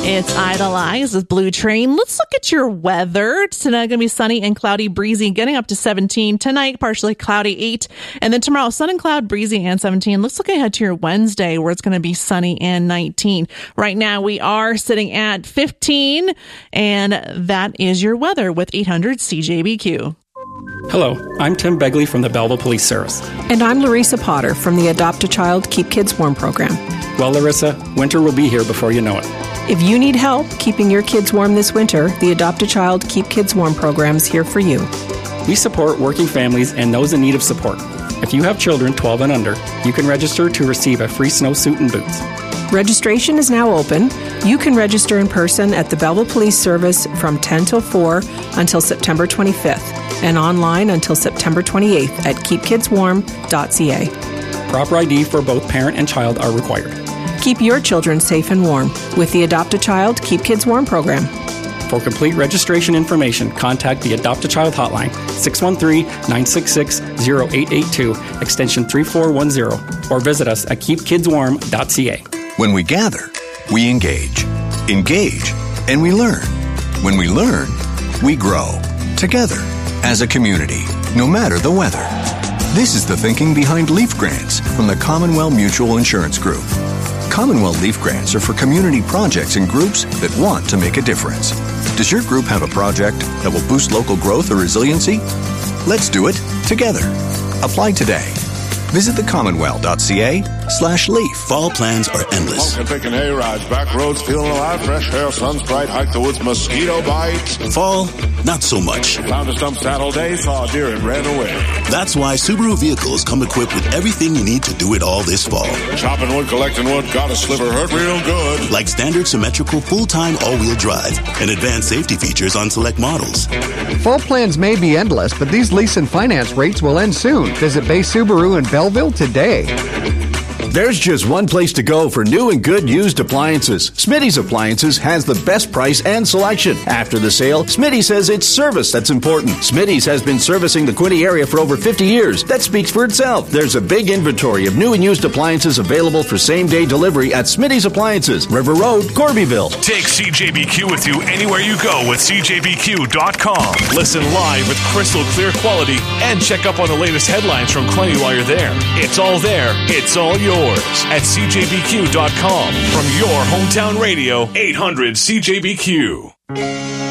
It's Idolize with Blue Train. Let's look at your weather. It's tonight going to be sunny and cloudy, breezy, getting up to 17. Tonight, partially cloudy, 8. And then tomorrow, sun and cloud, breezy, and 17. Let's look ahead to your Wednesday, where it's going to be sunny and 19. Right now, we are sitting at 15, and that is your weather with 800 CJBQ. Hello, I'm Tim Begley from the Belleville Police Service. And I'm Larissa Potter from the Adopt a Child, Keep Kids Warm program. Well, Larissa, winter will be here before you know it. If you need help keeping your kids warm this winter, the Adopt a Child, Keep Kids Warm program is here for you. We support working families and those in need of support. If you have children 12 and under, you can register to receive a free snowsuit and boots. Registration is now open. You can register in person at the Belleville Police Service from 10 till 4 until September 25th and online until September 28th at keepkidswarm.ca. Proper ID for both parent and child are required. Keep your children safe and warm with the Adopt a Child, Keep Kids Warm program. For complete registration information, contact the Adopt a Child hotline, 613-966-0882, extension 3410, or visit us at keepkidswarm.ca. When we gather, we engage, and we learn. When we learn, we grow together as a community, no matter the weather. This is the thinking behind Leaf Grants from the Commonwealth Mutual Insurance Group. Commonwealth Leaf Grants are for community projects and groups that want to make a difference. Does your group have a project that will boost local growth or resiliency? Let's do it together. Apply today. Visit thecommonwealth.ca/leaf. Fall plans are endless. Smoking, picking hay rides, back roads, feeling alive, fresh air, sun's bright, hike the woods, mosquito bites. Fall, not so much. Found a stump saddle day, saw a deer and ran away. That's why Subaru vehicles come equipped with everything you need to do it all this fall. Chopping wood, collecting wood, got a sliver, hurt real good. Like standard symmetrical full-time all-wheel drive and advanced safety features on select models. Fall plans may be endless, but these lease and finance rates will end soon. Visit Bay Subaru in Belleville today. There's just one place to go for new and good used appliances. Smitty's Appliances has the best price and selection. After the sale, Smitty says it's service that's important. Smitty's has been servicing the Quinte area for over 50 years. That speaks for itself. There's a big inventory of new and used appliances available for same-day delivery at Smitty's Appliances, River Road, Corbyville. Take CJBQ with you anywhere you go with CJBQ.com. Listen live with crystal clear quality and check up on the latest headlines from Quinte while you're there. It's all there. It's all yours at CJBQ.com from your hometown radio, 800 CJBQ.